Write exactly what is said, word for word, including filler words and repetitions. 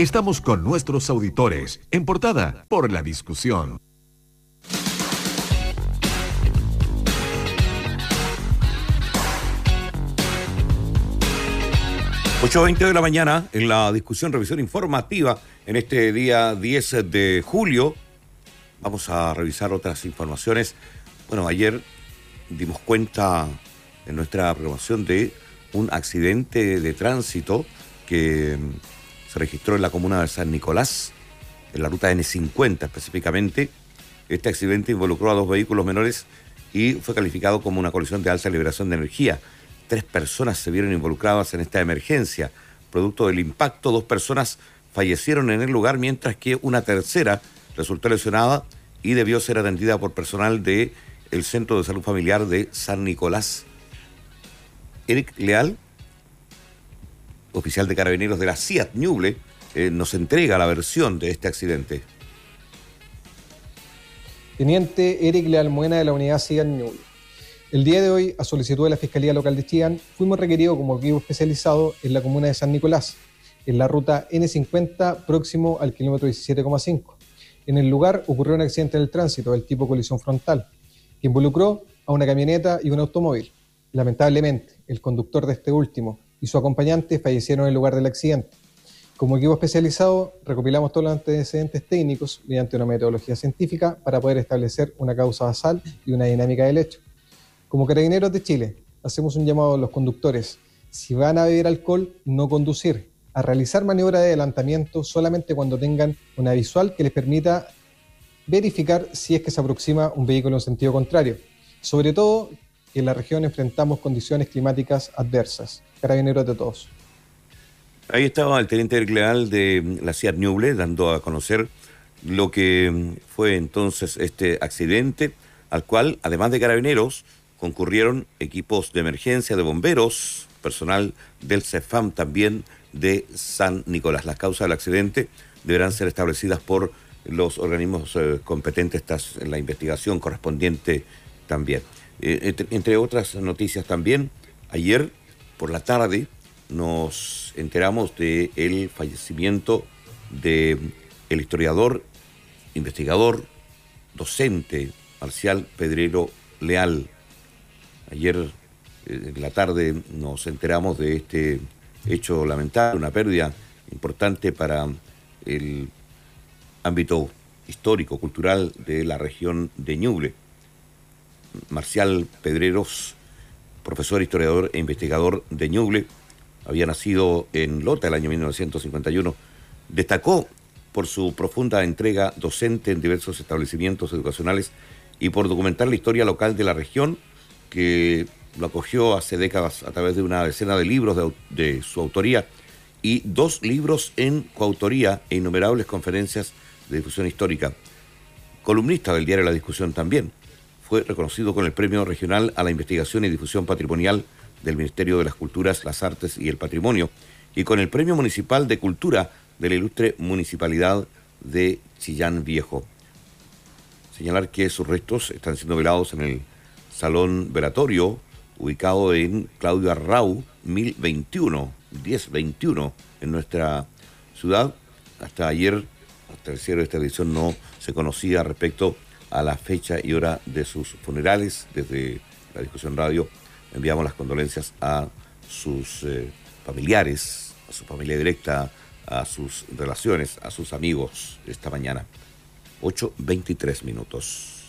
Estamos con nuestros auditores, en portada por La Discusión. ocho veinte de la mañana en La Discusión, revisión informativa en este día diez de julio. Vamos a revisar otras informaciones. Bueno, ayer dimos cuenta en nuestra programación de un accidente de tránsito que se registró en la comuna de San Nicolás, en la ruta ene cincuenta específicamente. Este accidente involucró a dos vehículos menores y fue calificado como una colisión de alta liberación de energía. Tres personas se vieron involucradas en esta emergencia. Producto del impacto, dos personas fallecieron en el lugar, mientras que una tercera resultó lesionada y debió ser atendida por personal del Centro de Salud Familiar de San Nicolás. Eric Leal, oficial de Carabineros de la C I A T Ñuble, eh, nos entrega la versión de este accidente. Teniente Eric Leal Muena, de la unidad C I A T Ñuble. El día de hoy, a solicitud de la Fiscalía Local de Chillán, fuimos requeridos como equipo especializado en la comuna de San Nicolás, en la ruta ene cincuenta, próximo al kilómetro diecisiete coma cinco. En el lugar ocurrió un accidente del tránsito del tipo colisión frontal, que involucró a una camioneta y un automóvil. Lamentablemente, el conductor de este último y su acompañante fallecieron en el lugar del accidente. Como equipo especializado, recopilamos todos los antecedentes técnicos mediante una metodología científica para poder establecer una causa basal y una dinámica del hecho. Como Carabineros de Chile, hacemos un llamado a los conductores: si van a beber alcohol, no conducir, a realizar maniobra de adelantamiento solamente cuando tengan una visual que les permita verificar si es que se aproxima un vehículo en sentido contrario. Sobre todo, que en la región enfrentamos condiciones climáticas adversas. Carabineros de todos. Ahí estaba el teniente Eric Leal de la C I A T Ñuble dando a conocer lo que fue entonces este accidente, al cual, además de Carabineros, concurrieron equipos de emergencia, de bomberos, personal del CEFAM también de San Nicolás. Las causas del accidente deberán ser establecidas por los organismos eh, competentes en la investigación correspondiente también. Eh, entre, entre otras noticias también, ayer por la tarde nos enteramos del fallecimiento del historiador, investigador, docente Marcial Pedrero Leal. Ayer eh, en la tarde nos enteramos de este hecho lamentable, una pérdida importante para el ámbito histórico, cultural de la región de Ñuble. Marcial Pedreros, profesor, historiador e investigador de Ñuble, había nacido en Lota el año mil novecientos cincuenta y uno. Destacó por su profunda entrega docente en diversos establecimientos educacionales y por documentar la historia local de la región, que lo acogió hace décadas a través de una decena de libros de, de su autoría y dos libros en coautoría e innumerables conferencias de difusión histórica. Columnista del diario La Discusión también. Fue reconocido con el Premio Regional a la Investigación y Difusión Patrimonial del Ministerio de las Culturas, las Artes y el Patrimonio y con el Premio Municipal de Cultura de la Ilustre Municipalidad de Chillán Viejo. Señalar que sus restos están siendo velados en el Salón Velatorio, ubicado en Claudio Arrau, mil veintiuno, diez veintiuno, en nuestra ciudad. Hasta ayer, hasta el cierre de esta edición, no se conocía respecto a la fecha y hora de sus funerales. Desde La Discusión Radio enviamos las condolencias a sus eh, familiares, a su familia directa, a sus relaciones, a sus amigos esta mañana. ocho veintitrés minutos.